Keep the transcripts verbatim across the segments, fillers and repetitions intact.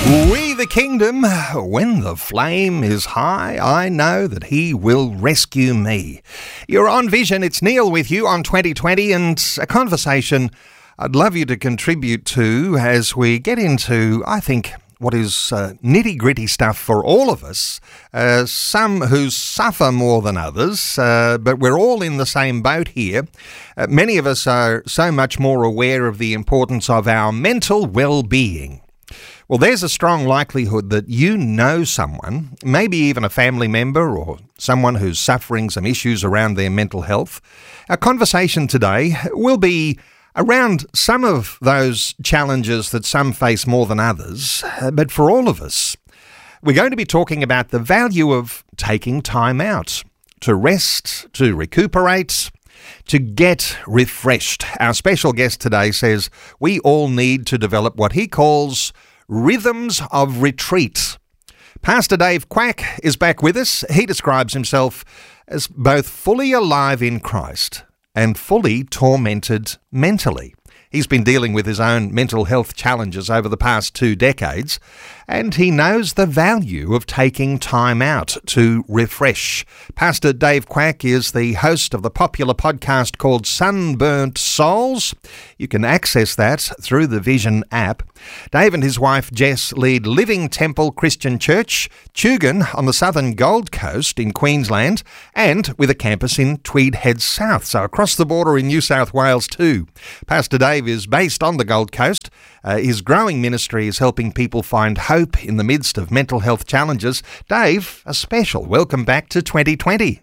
We the kingdom, when the flame is high, I know that he will rescue me. You're on Vision, it's Neil with you on twenty twenty, and a conversation I'd love you to contribute to as we get into, I think, what is uh, nitty-gritty stuff for all of us, uh, some who suffer more than others, uh, but we're all in the same boat here. Uh, many of us are so much more aware of the importance of our mental well-being. Well, there's a strong likelihood that you know someone, maybe even a family member or someone who's suffering some issues around their mental health. Our conversation today will be around some of those challenges that some face more than others, but for all of us, we're going to be talking about the value of taking time out to rest, to recuperate, to get refreshed. Our special guest today says we all need to develop what he calls rhythms of retreat. Pastor Dave Quack is back with us. He describes himself as both fully alive in Christ and fully tormented mentally. He's been dealing with his own mental health challenges over the past two decades, and he knows the value of taking time out to refresh. Pastor Dave Quack is the host of the popular podcast called Sunburnt Souls. You can access that through the Vision app. Dave and his wife Jess lead Living Temple Christian Church, Tugun on the southern Gold Coast in Queensland, and with a campus in Tweed Heads South, so across the border in New South Wales too. Pastor Dave is based on the Gold Coast. Uh, his growing ministry is helping people find hope in the midst of mental health challenges. Dave, a special welcome back to twenty twenty.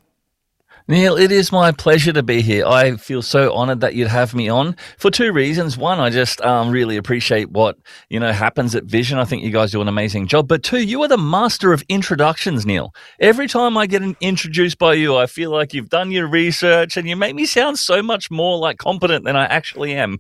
Neil, it is my pleasure to be here. I feel so honoured that you'd have me on for two reasons. One, I just um, really appreciate what, you know, happens at Vision. I think you guys do an amazing job. But two, you are the master of introductions, Neil. Every time I get introduced by you, I feel like you've done your research and you make me sound so much more like competent than I actually am.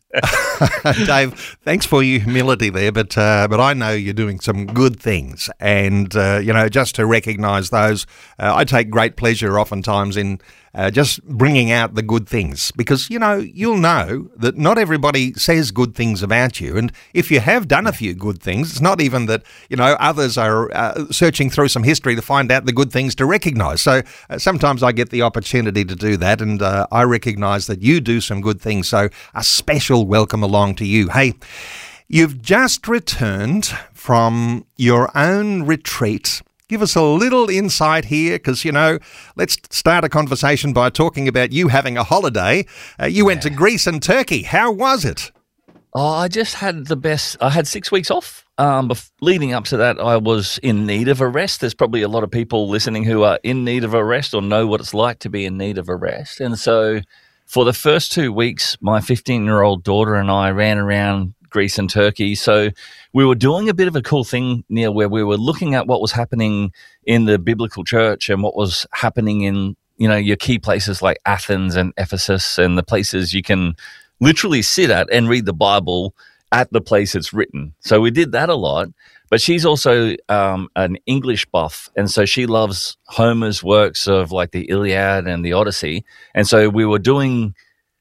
Dave, thanks for your humility there, but uh, but I know you're doing some good things. And, uh, you know, just to recognise those, uh, I take great pleasure oftentimes in Uh, just bringing out the good things, because, you know, you'll know that not everybody says good things about you. And if you have done a few good things, it's not even that, you know, others are uh, searching through some history to find out the good things to recognise. So uh, sometimes I get the opportunity to do that, and uh, I recognise that you do some good things. So a special welcome along to you. Hey, you've just returned from your own retreat. Give us a little insight here, because, you know, let's start a conversation by talking about you having a holiday. Uh, you yeah. went to Greece and Turkey. How was it? Oh, I just had the best. I had six weeks off. Um, bef- leading up to that, I was in need of a rest. There's probably a lot of people listening who are in need of a rest or know what it's like to be in need of a rest. And so for the first two weeks, my fifteen-year-old daughter and I ran around Greece and Turkey. So we were doing a bit of a cool thing, Neil, where we were looking at what was happening in the biblical church and what was happening in, you know, your key places like Athens and Ephesus, and the places you can literally sit at and read the Bible at the place it's written. So we did that a lot. But she's also um, an English buff, and so she loves Homer's works of like the Iliad and the Odyssey. And so we were doing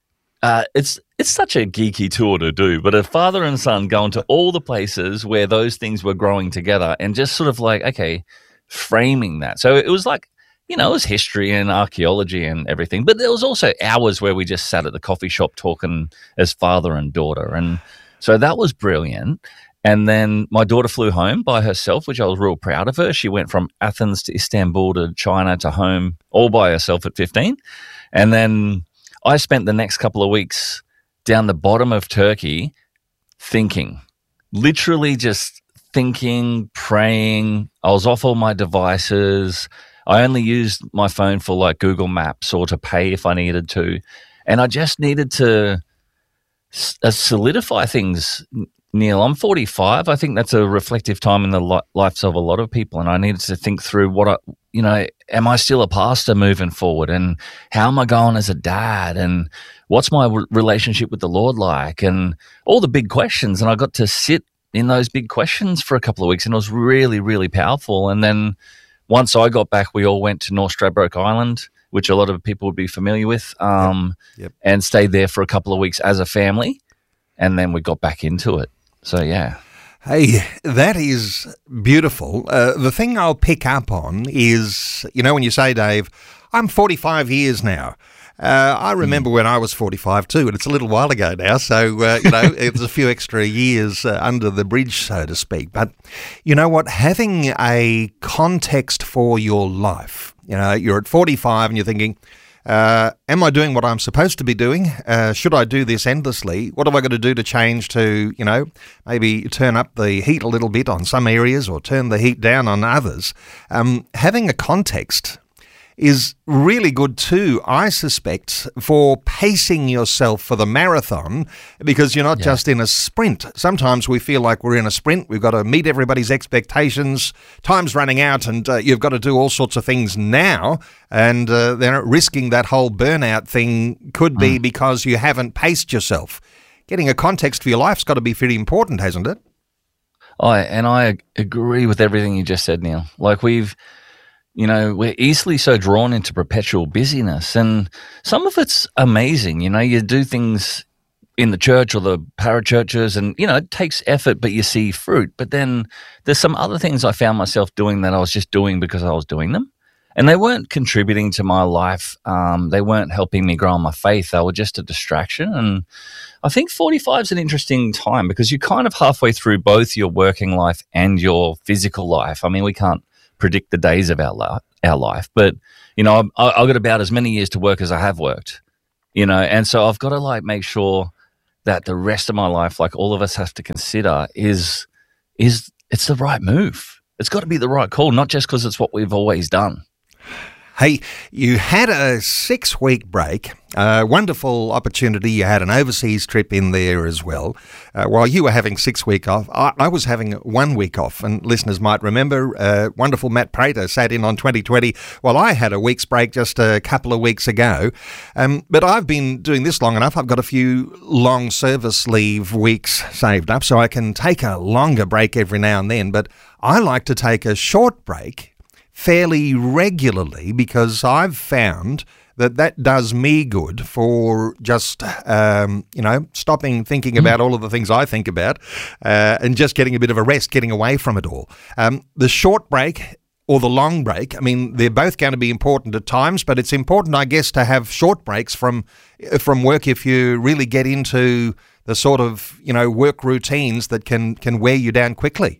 Uh, it's it's such a geeky tour to do, but a father and son going to all the places where those things were growing together and just sort of like, okay, framing that. So it was like, you know, it was history and archaeology and everything, but there was also hours where we just sat at the coffee shop talking as father and daughter. And so that was brilliant. And then my daughter flew home by herself, which I was real proud of her. She went from Athens to Istanbul to China to home all by herself at fifteen. And then I spent the next couple of weeks down the bottom of Turkey thinking, literally just thinking, praying. I was off all my devices. I only used my phone for like Google Maps or to pay if I needed to. And I just needed to solidify things. Neil, I'm forty-five. I think that's a reflective time in the li- lives of a lot of people. And I needed to think through what I, you know, am I still a pastor moving forward? And how am I going as a dad? And what's my re- relationship with the Lord like? And all the big questions. And I got to sit in those big questions for a couple of weeks, and it was really, really powerful. And then once I got back, we all went to North Stradbroke Island, which a lot of people would be familiar with, um, yep. Yep. and stayed there for a couple of weeks as a family. And then we got back into it. So, yeah. Hey, that is beautiful. Uh, the thing I'll pick up on is, you know, when you say, Dave, I'm forty-five years now. Uh, I remember mm. when I was forty-five too, and it's a little while ago now, so, uh, you know, it was a few extra years uh, under the bridge, so to speak. But you know what? Having a context for your life, you know, you're at forty-five and you're thinking, Uh, am I doing what I'm supposed to be doing? Uh, should I do this endlessly? What have I got to do to change to, you know, maybe turn up the heat a little bit on some areas or turn the heat down on others? Um, having a context is really good too, I suspect, for pacing yourself for the marathon, because you're not yeah. just in a sprint. Sometimes we feel like we're in a sprint. We've got to meet everybody's expectations. Time's running out and uh, you've got to do all sorts of things now. And uh, then risking that whole burnout thing could be mm. because you haven't paced yourself. Getting a context for your life's got to be pretty important, hasn't it? I And I agree with everything you just said, Neil. Like we've... You know, we're easily so drawn into perpetual busyness, and some of it's amazing. You know, you do things in the church or the parachurches and, you know, it takes effort, but you see fruit. But then there's some other things I found myself doing that I was just doing because I was doing them, and they weren't contributing to my life. Um, they weren't helping me grow in my faith. They were just a distraction. And I think forty-five is an interesting time because you're kind of halfway through both your working life and your physical life. I mean, we can't predict the days of our life, our life. But, you know, I, I've got about as many years to work as I have worked, you know, and so I've got to like make sure that the rest of my life, like all of us have to consider is, is it's the right move. It's got to be the right call, not just because it's what we've always done. Hey, you had a six-week break, a wonderful opportunity. You had an overseas trip in there as well. Uh, while you were having six weeks off, I, I was having one week off. And listeners might remember, uh, wonderful Matt Prater sat in on twenty twenty while I had a week's break just a couple of weeks ago. Um, but I've been doing this long enough. I've got a few long service leave weeks saved up, so I can take a longer break every now and then. But I like to take a short break fairly regularly because I've found that that does me good for just, um, you know, stopping thinking about all of the things I think about uh, and just getting a bit of a rest, getting away from it all. Um, the short break or the long break, I mean, they're both going to be important at times, but it's important, I guess, to have short breaks from from work if you really get into the sort of, you know, work routines that can can wear you down quickly.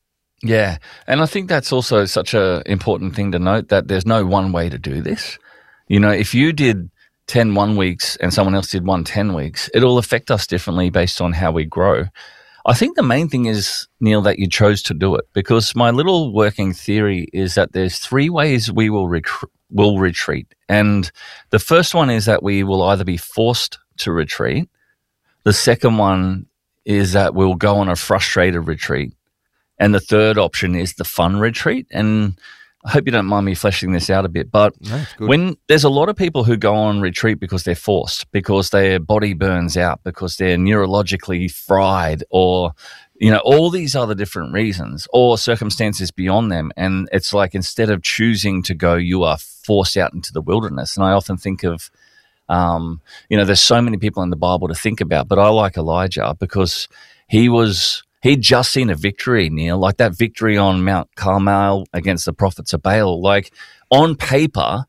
Yeah, and I think that's also such an important thing to note that there's no one way to do this. You know, if you did ten one weeks and someone else did one ten weeks, it'll affect us differently based on how we grow. I think the main thing is, Neil, that you chose to do it because my little working theory is that there's three ways we will, rec- will retreat. And the first one is that we will either be forced to retreat. The second one is that we'll go on a frustrated retreat. And the third option is the fun retreat. And I hope you don't mind me fleshing this out a bit, but no, when there's a lot of people who go on retreat because they're forced, because their body burns out, because they're neurologically fried, or, you know, all these other different reasons or circumstances beyond them. And it's like instead of choosing to go, you are forced out into the wilderness. And I often think of, um, you know, there's so many people in the Bible to think about, but I like Elijah because he was... He'd just seen a victory, Neil, like that victory on Mount Carmel against the prophets of Baal. Like on paper,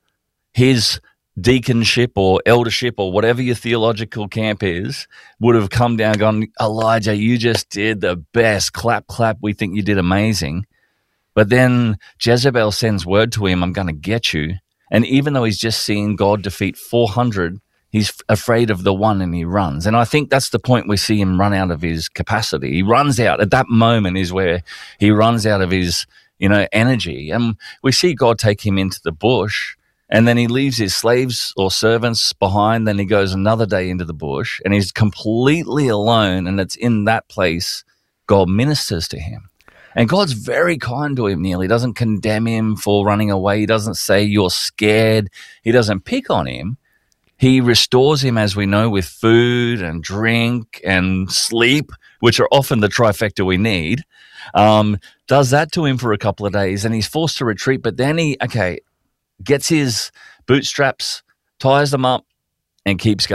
his deaconship or eldership or whatever your theological camp is would have come down and gone, Elijah, you just did the best. Clap, clap. We think you did amazing. But then Jezebel sends word to him, I'm going to get you. And even though he's just seen God defeat four hundred, he's afraid of the one and he runs. And I think that's the point we see him run out of his capacity. He runs out. At that moment is where he runs out of his, you know, energy. And we see God take him into the bush and then he leaves his slaves or servants behind. Then he goes another day into the bush and he's completely alone. And it's in that place God ministers to him. And God's very kind to him, Neil. He doesn't condemn him for running away. He doesn't say you're scared. He doesn't pick on him. He restores him, as we know, with food and drink and sleep, which are often the trifecta we need. Um, does that to him for a couple of days, and he's forced to retreat. But then he, okay, gets his bootstraps, ties them up, and keeps going.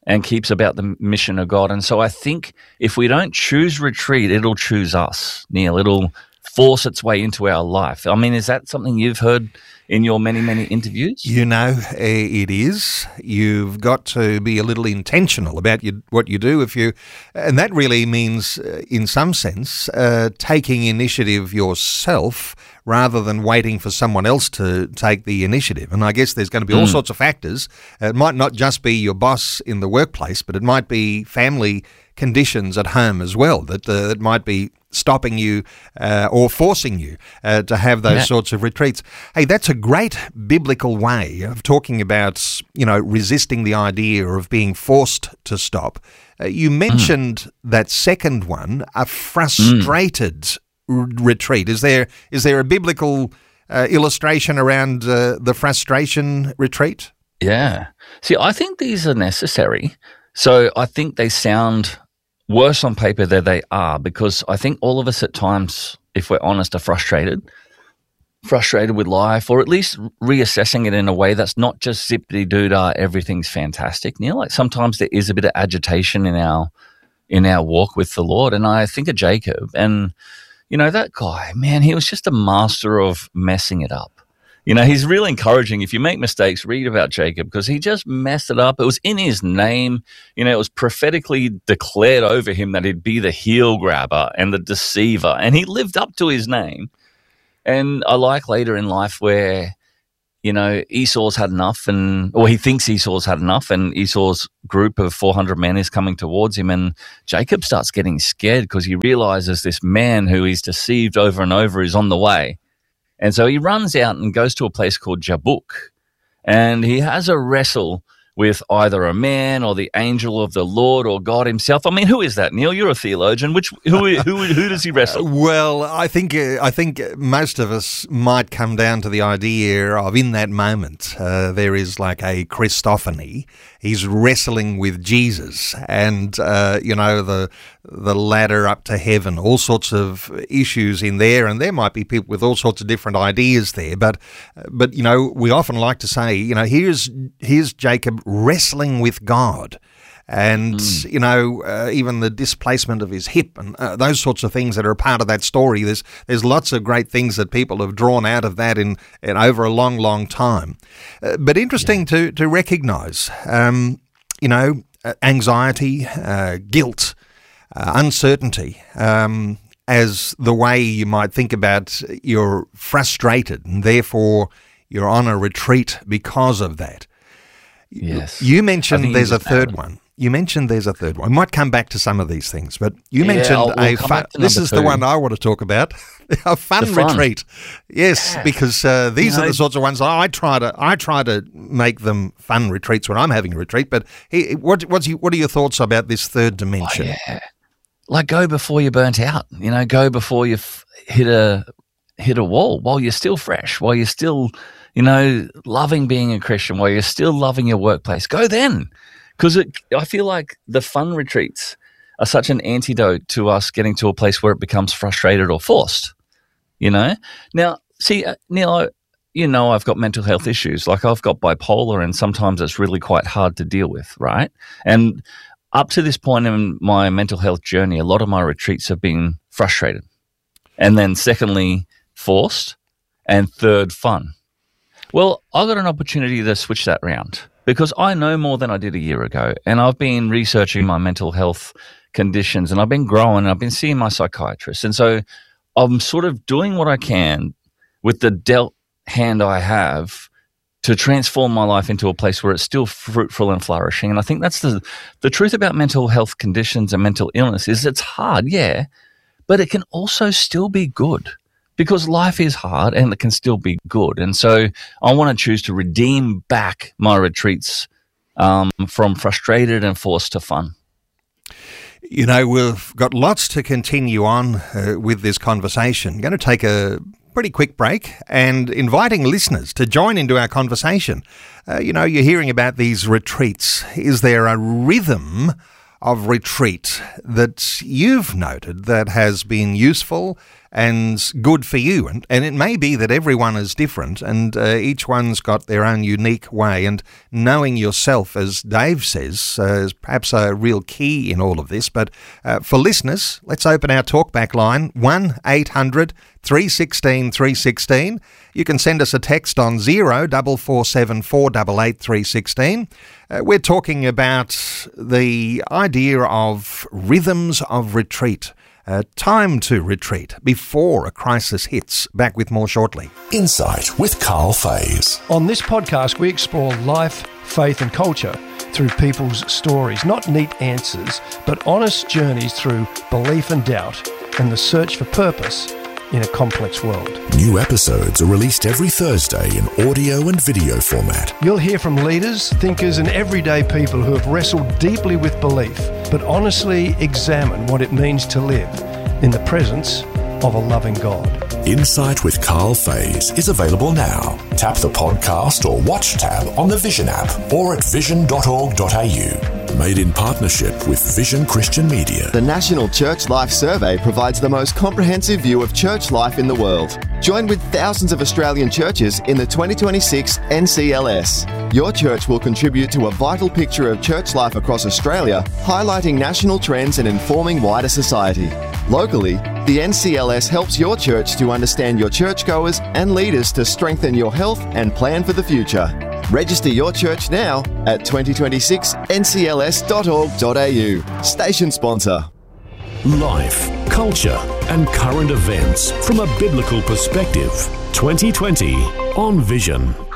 and keeps about the mission of God. And so I think if we don't choose retreat, it'll choose us, Neil. It'll force its way into our life. I mean, is that something you've heard in your many, many interviews? You know, it is. You've got to be a little intentional about you, what you do. If you, and that really means, uh, in some sense, uh, taking initiative yourself rather than waiting for someone else to take the initiative. And I guess there's going to be all mm. sorts of factors. It might not just be your boss in the workplace, but it might be family conditions at home as well that uh, that might be stopping you uh, or forcing you uh, to have those yeah. sorts of retreats. Hey, that's a great biblical way of talking about, you know, resisting the idea of being forced to stop. Uh, you mentioned mm. that second one, a frustrated mm. r- retreat. Is there is there a biblical uh, illustration around uh, the frustration retreat? Yeah. See, I think these are necessary. So I think they sound worse on paper than they are, because I think all of us at times, if we're honest, are frustrated, frustrated with life, or at least reassessing it in a way that's not just zippity-doo-dah, everything's fantastic, Neil. Like sometimes there is a bit of agitation in our in our walk with the Lord. And I think of Jacob, and, you know, that guy, man, he was just a master of messing it up. You know, he's really encouraging. If you make mistakes, read about Jacob, because he just messed it up. It was in his name. You know, it was prophetically declared over him that he'd be the heel grabber and the deceiver, and he lived up to his name. And I like later in life where, you know, Esau's had enough, and or he thinks Esau's had enough, and Esau's group of four hundred men is coming towards him, and Jacob starts getting scared because he realizes this man who he's deceived over and over is on the way. And so he runs out and goes to a place called Jabbok, and he has a wrestle with either a man or the angel of the Lord or God himself. I mean, who is that, Neil? You're a theologian. Which who who who does he wrestle? Well, I think uh, I think most of us might come down to the idea of, in that moment, uh, there is like a Christophany. He's wrestling with Jesus, and uh, you know, the the ladder up to heaven, all sorts of issues in there, and there might be people with all sorts of different ideas there. But but you know, we often like to say, you know, here's here's Jacob wrestling with God, and mm. you know, uh, even the displacement of his hip and uh, those sorts of things that are a part of that story. There's there's lots of great things that people have drawn out of that in, in over a long, long time. Uh, but interesting yeah. to to recognise, um, you know, uh, anxiety, uh, guilt, uh, uncertainty. Um, as the way you might think about you're frustrated and therefore you're on a retreat because of that. Yes. You mentioned there's a third one. You mentioned there's a third one. We might come back to some of these things, but you yeah, mentioned I'll, we'll a fun. This is two. the one I want to talk about. A fun, fun retreat. Yes, yeah. because uh, these you know, are the sorts of ones I try to I try to make them fun retreats when I'm having a retreat. But he, what what's you, what are your thoughts about this third dimension? Oh, yeah. Like, go before you're burnt out. You know, go before you've hit a hit a wall, while you're still fresh, while you're still, you know, loving being a Christian, while you're still loving your workplace. Go then. Because I feel like the fun retreats are such an antidote to us getting to a place where it becomes frustrated or forced, you know? Now, see, uh, Neil, I, you know, I've got mental health issues. Like, I've got bipolar, and sometimes it's really quite hard to deal with, right? And up to this point in my mental health journey, a lot of my retreats have been frustrated. And then secondly, forced. And third, fun. Well, I got an opportunity to switch that around, because I know more than I did a year ago, and I've been researching my mental health conditions, and I've been growing, and I've been seeing my psychiatrist. And so I'm sort of doing what I can with the dealt hand I have to transform my life into a place where it's still fruitful and flourishing. And I think that's the the truth about mental health conditions and mental illness is it's hard, yeah, but it can also still be good. Because life is hard and it can still be good. And so I want to choose to redeem back my retreats um, from frustrated and forced to fun. You know, we've got lots to continue on uh, with this conversation. Going to take a pretty quick break and inviting listeners to join into our conversation. Uh, you know, you're hearing about these retreats. Is there a rhythm of retreat that you've noted that has been useful and good for you. And, and it may be that everyone is different and uh, each one's got their own unique way. And knowing yourself, as Dave says, uh, is perhaps a real key in all of this. But uh, for listeners, let's open our talkback line, one eight hundred three one six three one six. You can send us a text on zero four four seven four eight eight three one six. Uh, we're talking about the idea of rhythms of retreat. Uh, time to retreat before a crisis hits. Back with more shortly. Insight with Carl Fays. On this podcast, we explore life, faith and culture through people's stories. Not neat answers, but honest journeys through belief and doubt and the search for purpose in a complex world. New episodes are released every Thursday in audio and video format. You'll hear from leaders, thinkers and everyday people who have wrestled deeply with belief, but honestly examine what it means to live in the presence of a loving God. Insight with Carl Fays is available now. Tap the podcast or watch tab on the Vision app or at vision dot org dot a u. Made in partnership with Vision Christian Media. The National Church Life Survey provides the most comprehensive view of church life in the world. Join with thousands of Australian churches in the twenty twenty-six N C L S. Your church will contribute to a vital picture of church life across Australia, highlighting national trends and informing wider society. Locally, the N C L S helps your church to understand your churchgoers and leaders to strengthen your health and plan for the future. Register your church now at twenty twenty-six N C L S dot org dot a u. Station sponsor. Life, culture and current events from a biblical perspective. twenty twenty on Vision.